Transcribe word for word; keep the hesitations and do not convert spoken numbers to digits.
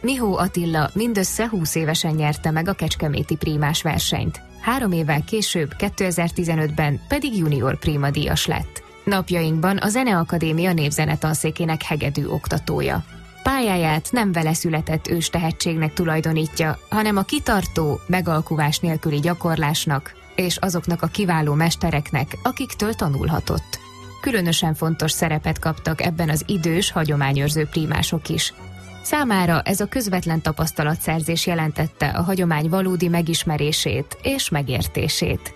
Mihó Attila mindössze húsz évesen nyerte meg a kecskeméti prímás versenyt. Három évvel később, kétezer-tizenötben pedig junior prímadíjas lett. Napjainkban a Zeneakadémia népzenetanszékének hegedű oktatója. Pályáját nem vele született ős tehetségnek tulajdonítja, hanem a kitartó, megalkuvás nélküli gyakorlásnak és azoknak a kiváló mestereknek, akiktől tanulhatott. Különösen fontos szerepet kaptak ebben az idős, hagyományőrző prímások is. Számára ez a közvetlen tapasztalatszerzés jelentette a hagyomány valódi megismerését és megértését.